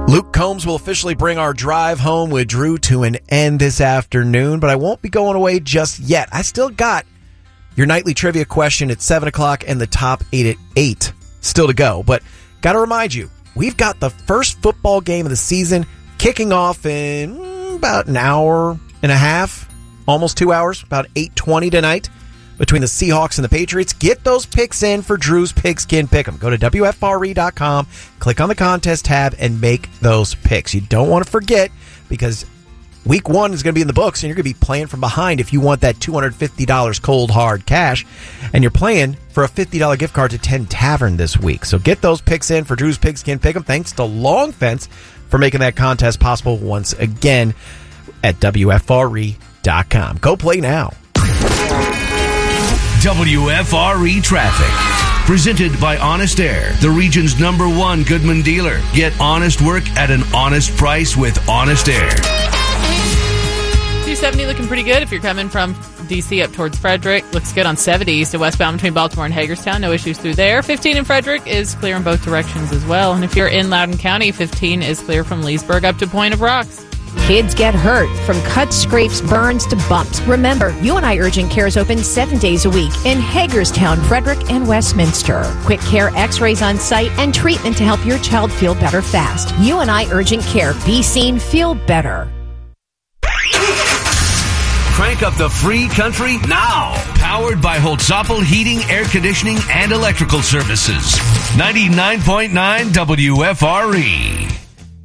Luke Combs will officially bring our drive home with Drew to an end this afternoon, but I won't be going away just yet. I still got your nightly trivia question at 7 o'clock and the top 8 at 8 still to go. But got to remind you, we've got the first football game of the season kicking off in about an hour and a half, almost 2 hours, about 8:20 tonight between the Seahawks and the Patriots. Get those picks in for Drew's Pigskin Pick'em. Go to WFRE.com, click on the contest tab, and make those picks. You don't want to forget, because Week 1 is going to be in the books, and you're going to be playing from behind if you want that $250 cold, hard cash. And you're playing for a $50 gift card to 10 Tavern this week. So get those picks in for Drew's Pigskin Pick'em. Thanks to Long Fence for making that contest possible once again at WFRE.com. Go play now. WFRE Traffic. Presented by Honest Air, the region's #1 Goodman dealer. Get honest work at an honest price with Honest Air. 270 looking pretty good if you're coming from D.C. up towards Frederick. Looks good on 70 east to westbound between Baltimore and Hagerstown. No issues through there. 15 in Frederick is clear in both directions as well. And if you're in Loudoun County, 15 is clear from Leesburg up to Point of Rocks. Kids get hurt from cuts, scrapes, burns to bumps. Remember, UNI Urgent Care is open 7 days a week in Hagerstown, Frederick, and Westminster. Quick care, x-rays on site, and treatment to help your child feel better fast. UNI Urgent Care. Be seen, feel better. Crank up the free country now. Powered by Holtzapfel Heating, Air Conditioning, and Electrical Services. 99.9 WFRE.